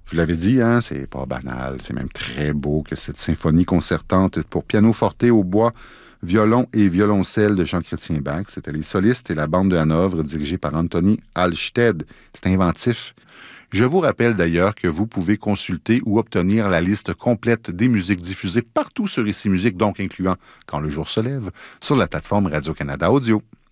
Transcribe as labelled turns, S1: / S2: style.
S1: Je vous l'avais dit, hein, c'est pas banal, c'est même très beau que cette symphonie concertante pour piano forte au bois, violon et violoncelle de Jean-Chrétien Bach. C'était les solistes et la bande de Hanovre dirigée par Anthony Halsted. C'est inventif. Je vous rappelle d'ailleurs que vous pouvez consulter ou obtenir la liste complète des musiques diffusées partout sur Ici Musique, donc incluant Quand le jour se lève, sur la plateforme Radio-Canada Audio.